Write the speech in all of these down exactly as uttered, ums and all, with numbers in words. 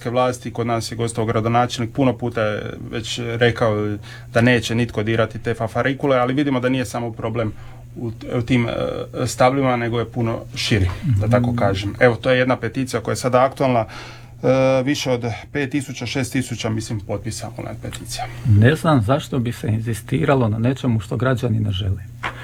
gradske vlasti, kod nas je gostao gradonačelnik, puno puta je već rekao da neće nitko dirati te fafarikule, ali vidimo da nije samo problem u, u tim uh, stablima, nego je puno širi, da tako kažem. Evo, to je jedna peticija koja je sada aktualna, uh, više od pet tisuća, šest tisuća, mislim, potpisa ona peticija. Ne znam zašto bi se inzistiralo na nečemu što građani ne žele.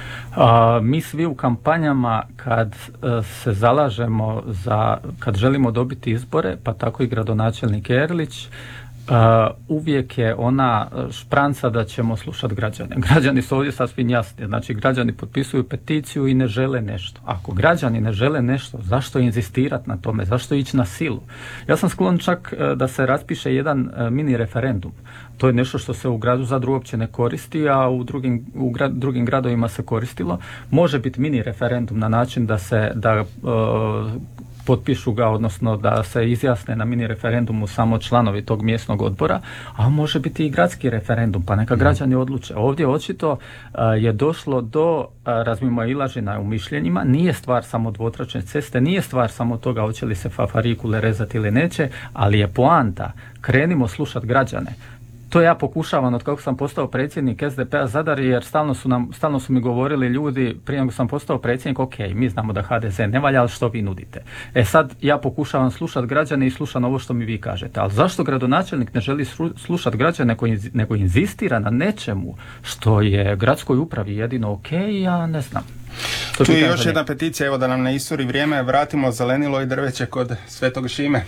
A, mi svi u kampanjama kad uh, se zalažemo za, kad želimo dobiti izbore, pa tako i gradonačelnik Erlić, Uh, uvijek je ona špranca da ćemo slušati građane. Građani su ovdje sasvim jasni. Znači, građani potpisuju peticiju i ne žele nešto. Ako građani ne žele nešto, zašto inzistirati na tome? Zašto ići na silu? Ja sam sklon čak uh, da se raspiše jedan uh, mini referendum. To je nešto što se u gradu Zadru uopće ne koristi, a u drugim, u gra, drugim gradovima se koristilo. Može biti mini referendum na način da se da uh, potpišu ga, odnosno da se izjasne na mini referendumu samo članovi tog mjesnog odbora, a može biti i gradski referendum, pa neka građani odluče. Ovdje očito uh, je došlo do uh, razmimoilaženja u mišljenjima, nije stvar samo dvotračne ceste, nije stvar samo toga hoće li se fafarikule rezati ili neće, ali je poanta, krenimo slušati građane. To ja pokušavam od kako sam postao predsjednik S D P-a Zadar, jer stalno su, nam, stalno su mi govorili ljudi prije nego sam postao predsjednik, ok, mi znamo da H D Z ne valja, ali što vi nudite? E sad ja pokušavam slušati građane i slušam ovo što mi vi kažete, ali zašto gradonačelnik ne želi slušati građane nego inzistira na nečemu što je gradskoj upravi jedino ok, ja ne znam. To tu je još jedna peticija, evo da nam ne isuri vrijeme, vratimo zelenilo i drveće kod Svetog Šime.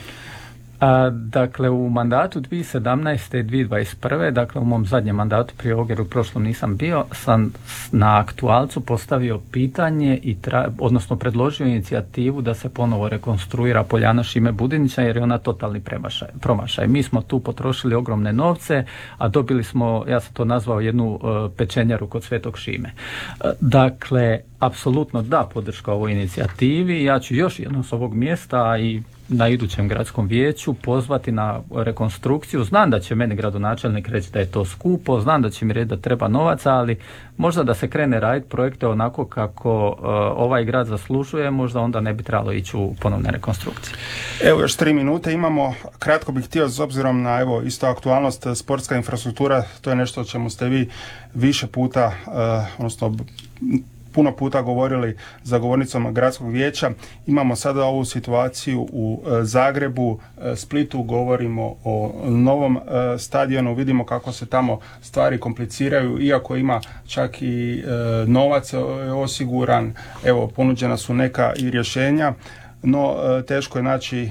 A, dakle, u mandatu dvije tisuće sedamnaeste i dvije tisuće dvadeset prve, dakle u mom zadnjem mandatu prije ovog jer u prošlom nisam bio, sam na aktualcu postavio pitanje i tra, odnosno predložio inicijativu da se ponovo rekonstruira Poljana Šime Budinića jer je ona totalni premašaj, promašaj. Mi smo tu potrošili ogromne novce, a dobili smo, ja sam to nazvao jednu uh, pečenjaru kod Svetog Šime. Uh, dakle, apsolutno da podrška ovoj inicijativi. Ja ću još jednom s ovog mjesta i na idućem gradskom vijeću pozvati na rekonstrukciju. Znam da će meni gradonačelnik reći da je to skupo, znam da će mi reći da treba novaca, ali možda da se krene raditi projekte onako kako uh, ovaj grad zaslužuje, možda onda ne bi trebalo ići u ponovne rekonstrukcije. Evo još tri minute imamo. Kratko bih htio, s obzirom na evo isto aktualnost, sportska infrastruktura, to je nešto o čemu ste vi više puta, uh, odnosno puno puta govorili za govornicom gradskog vijeća. Imamo sada ovu situaciju u Zagrebu, Splitu, govorimo o novom stadionu, vidimo kako se tamo stvari kompliciraju, iako ima čak i novac osiguran, evo ponuđena su neka i rješenja, no teško je naći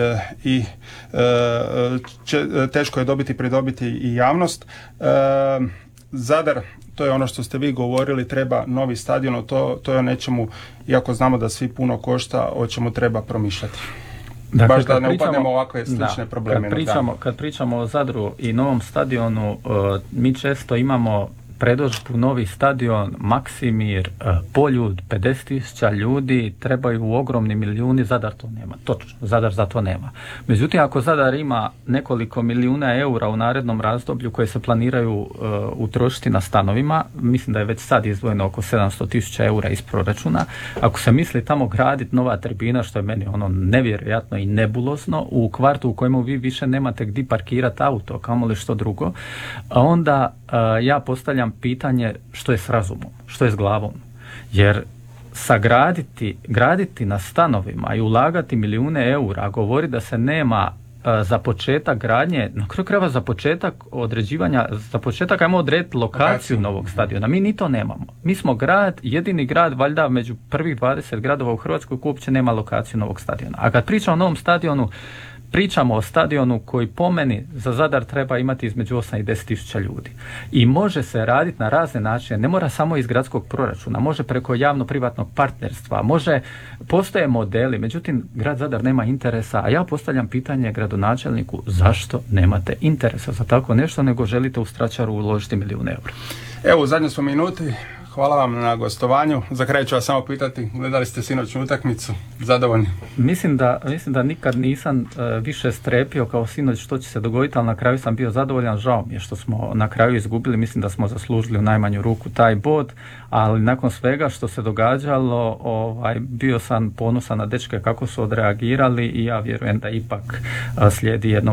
i teško je dobiti, pridobiti i javnost. Zadar, to je ono što ste vi govorili, treba novi stadion, to, to je o nečemu, iako znamo da svi puno košta, o čemu treba promišljati. Dakle, baš da ne pričamo, upadnemo ovakve slične da, probleme. Kad pričamo, kad pričamo o Zadru i novom stadionu, uh, mi često imamo predodžbu novi stadion, Maksimir, Poljud, pedeset tisuća ljudi, trebaju ogromni milijuni, Zadar to nema. Točno, Zadar za to nema. Međutim, ako Zadar ima nekoliko milijuna eura u narednom razdoblju koje se planiraju uh, utrošiti na stanovima, mislim da je već sad izdvojeno oko sedamsto tisuća eura iz proračuna, ako se misli tamo graditi nova tribina, što je meni ono nevjerojatno i nebulozno, u kvartu u kojemu vi više nemate gdje parkirati auto, kamoli što drugo, onda uh, ja postavljam pitanje što je s razumom, što je s glavom. Jer sagraditi, graditi na stanovima i ulagati milijune eura, govori da se nema uh, za početak gradnje, na kraju krajeva za početak određivanja, za početak ajmo odrediti lokaciju, lokaciju novog stadiona. Mi ni to nemamo. Mi smo grad, jedini grad valjda među prvih dvadeset gradova u Hrvatskoj koji uopće nema lokaciju novog stadiona. A kad pričamo o novom stadionu, pričamo o stadionu koji po meni za Zadar treba imati između osam i deset tisuća ljudi. I može se raditi na razne načine, ne mora samo iz gradskog proračuna, može preko javno-privatnog partnerstva, može, postoje modeli, međutim grad Zadar nema interesa, a ja postavljam pitanje gradonačelniku zašto nemate interesa za tako nešto, nego želite u Stračaru uložiti milijun eura. Evo, u zadnjoj smo minuti. Hvala vam na gostovanju. Za kraj ću vas samo pitati, gledali ste sinoćnu utakmicu? Zadovoljni? Mislim da, mislim da nikad nisam uh, više strepio kao sinoć što će se dogoditi, ali na kraju sam bio zadovoljan. Žao mi je što smo na kraju izgubili, mislim da smo zaslužili u najmanju ruku taj bod, ali nakon svega što se događalo, ovaj, bio sam ponosan na dečke kako su odreagirali i ja vjerujem da ipak uh, slijedi jedno